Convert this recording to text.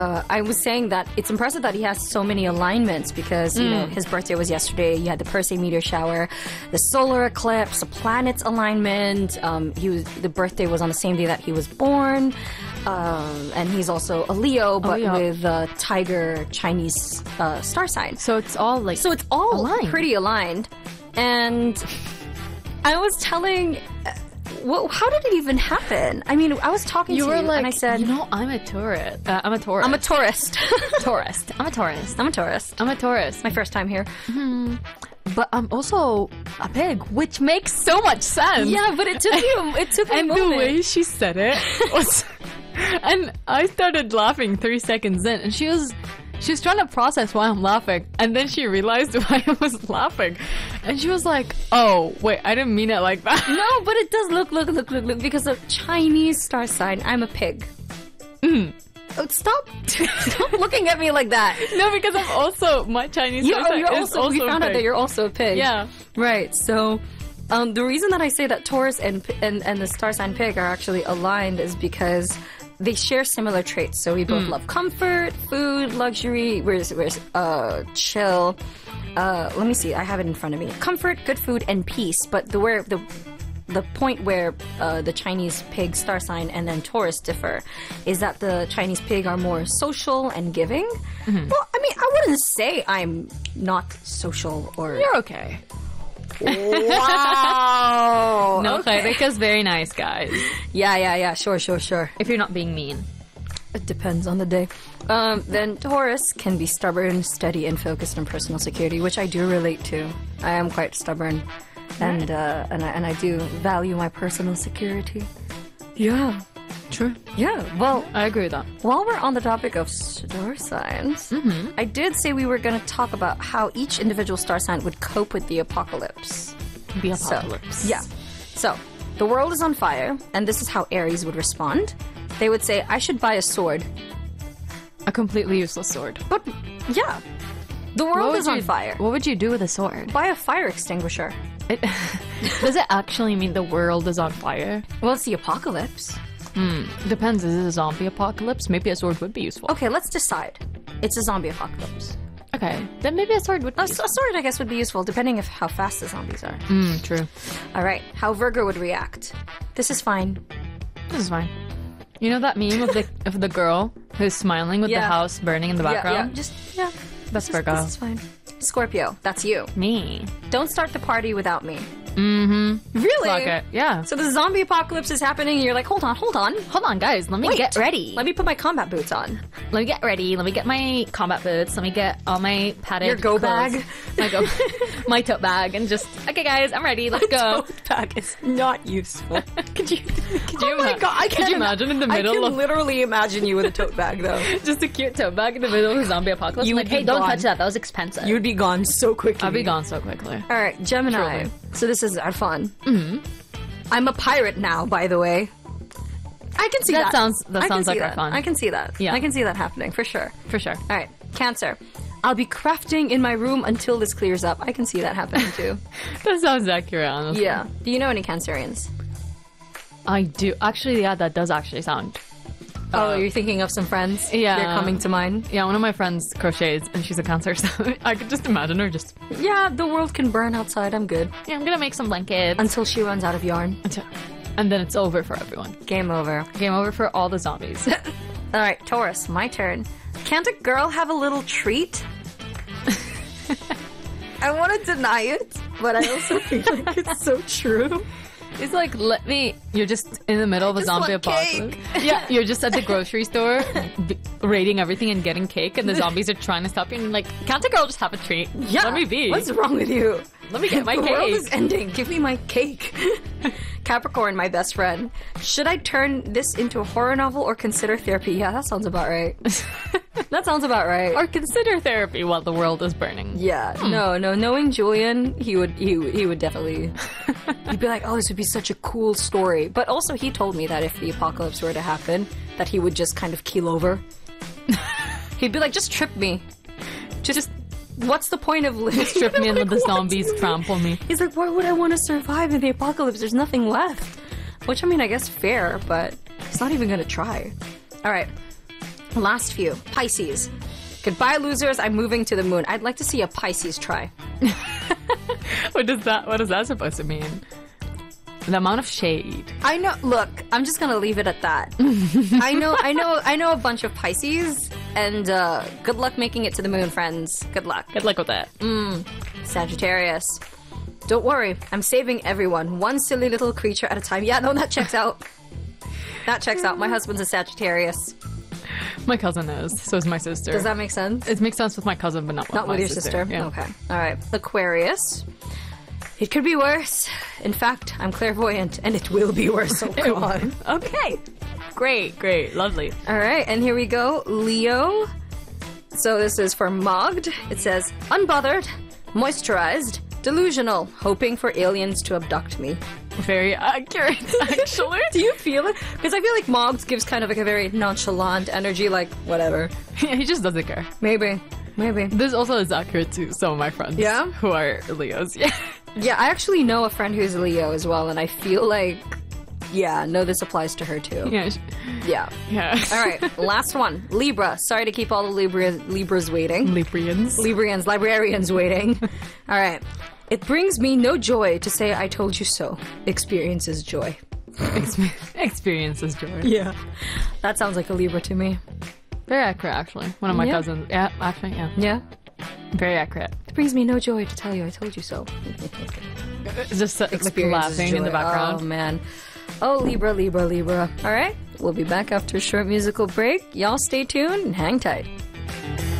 I was saying that it's impressive that he has so many alignments because, you know, his birthday was yesterday. You had the Persei meteor shower, the solar eclipse, the planets alignment. The birthday was on the same day that he was born. And he's also a Leo, but with a tiger Chinese star sign. So it's all like... So it's all aligned. pretty aligned. And I was telling... how did it even happen? I mean, I was talking to you like, and I said... You know, I'm a tourist. I'm a tourist. I'm a tourist. Tourist. I'm a tourist. I'm a tourist. I'm a tourist. My first time here. But I'm also a pig, which makes so much sense. Yeah, but it took me a moment. The way she said it was... And I started laughing 3 seconds in, and she was trying to process why I'm laughing, and then she realized why I was laughing, and she was like, "Oh, wait, I didn't mean it like that." No, but it does look because of Chinese star sign. I'm a pig. Oh, stop looking at me like that. No, because I'm also my Chinese star sign is also we found out that you're also a pig. Yeah, right. So. The reason that I say that Taurus and the star sign pig are actually aligned is because they share similar traits. So we both love comfort, food, luxury. Where's chill? Let me see. I have it in front of me. Comfort, good food, and peace. But the point where the Chinese pig star sign and then Taurus differ is that the Chinese pig are more social and giving. Well, I mean, I wouldn't say I'm not social or... You're okay. Wow. No, Khairika's very nice, guys. Yeah. Sure. If you're not being mean. It depends on the day. Then Taurus can be stubborn, steady, and focused on personal security, which I do relate to. I am quite stubborn, and I do value my personal security. Yeah. True. Yeah, well, I agree with that. While we're on the topic of star signs, I did say we were going to talk about how each individual star sign would cope with the apocalypse. The apocalypse. So, the world is on fire, and this is how Aries would respond. They would say, I should buy a sword. A completely useless sword. But, yeah. The world is on fire. What would you do with a sword? Buy a fire extinguisher. Does it actually mean the world is on fire? Well, it's the apocalypse. Depends. Is it a zombie apocalypse? Maybe a sword would be useful. Okay, let's decide. It's a zombie apocalypse. Okay, then maybe a sword would be useful. A sword, I guess, would be useful, depending on how fast the zombies are. True. All right, how Virgo would react. This is fine. This is fine. You know that meme of the girl who's smiling with the house burning in the background? That's Virgo. This is fine. Scorpio, that's you. Me. Don't start the party without me. Really? Fuck it. Yeah. So the zombie apocalypse is happening and you're like, hold on. Hold on, guys. Let me get ready. Let me put my combat boots on. Let me get ready. Let me get my combat boots. Let me get all my padded Your go clothes. bag. My tote bag. And just, okay, guys, I'm ready. Let's go. Tote bag is not useful. Could you Oh my god, could you imagine in the middle I can of... literally imagine you with a tote bag, though. Just a cute tote bag in the middle of a zombie apocalypse. You like, would be hey, don't gone. touch that. That was expensive. You would be gone so quickly. I'd be gone so quickly. All right, Gemini. Truly. So this is our fun. I'm a pirate now, by the way. I can see that. That sounds like our fun. I can see that. Yeah. I can see that happening, for sure. For sure. All right, Cancer. I'll be crafting in my room until this clears up. I can see that happening, too. That sounds accurate, honestly. Yeah. Do you know any Cancerians? I do. Actually, yeah, that does actually sound... Oh, you're thinking of some friends? Yeah. They're coming to mind? Yeah, one of my friends crochets, and she's a Cancer, so I could just imagine her just... Yeah, the world can burn outside. I'm good. Yeah, I'm gonna make some blankets. Until she runs out of yarn. And then it's over for everyone. Game over. Game over for all the zombies. All right, Taurus, my turn. Can't a girl have a little treat? I want to deny it, but I also feel like it's so true. It's like, you're just in the middle of a zombie apocalypse. Yeah, you're just at the grocery store raiding everything and getting cake, and the zombies are trying to stop you, and like, can't a girl just have a treat? Yeah. Let me be. What's wrong with you? Let me get my The cake. world is ending. Give me my cake. Capricorn, my best friend. Should I turn this into a horror novel or consider therapy? Yeah, that sounds about right. That sounds about right. Or consider therapy while the world is burning. Yeah, no. Knowing Julian, he would definitely. He'd be like, "Oh, this would be such a cool story." But also, he told me that if the apocalypse were to happen, that he would just kind of keel over. He'd be like, "Just trip me. Just what's the point of living?" Strip me and let the zombies trample me. He's like, "Why would I want to survive in the apocalypse? There's nothing left." Which, I mean, I guess fair, but he's not even gonna try. All right. Last few. Pisces. Goodbye, losers. I'm moving to the moon. I'd like to see a Pisces try. What is that supposed to mean? The amount of shade. I know. Look, I'm just gonna leave it at that. I know a bunch of Pisces, and good luck making it to the moon, friends. Good luck. Good luck with that. Sagittarius. Don't worry, I'm saving everyone, one silly little creature at a time. Yeah, no, that checks out. That checks out. My husband's a Sagittarius. My cousin is. So is my sister. Does that make sense? It makes sense with my cousin, but not with Not my with your sister. Yeah. Okay. All right. Aquarius. It could be worse. In fact, I'm clairvoyant, and it will be worse. Oh, God. Okay. Great. Lovely. All right, and here we go. Leo. So this is for Mogd. It says, unbothered, moisturized, delusional, hoping for aliens to abduct me. Very accurate, actually. Do you feel it? Because I feel like Mogd gives kind of like a very nonchalant energy, like, whatever. Yeah, he just doesn't care. Maybe. This also is accurate to some of my friends. Yeah? Who are Leos. Yeah. Yeah, I actually know a friend who's a Leo as well, and I feel like, yeah, no, this applies to her too. Yeah. Yeah. All right, last one. Libra. Sorry to keep all the Libras waiting. Librarians waiting. All right. It brings me no joy to say I told you so. Experiences joy. Experiences joy. Yeah. That sounds like a Libra to me. Very accurate, actually. One of my Yeah. cousins. Yeah, actually, yeah. Yeah? Very accurate. It brings me no joy to tell you I told you so. It's just like Experiences laughing in the joy. background. Oh, man. Oh, Libra. All right. We'll be back after a short musical break. Y'all stay tuned and hang tight.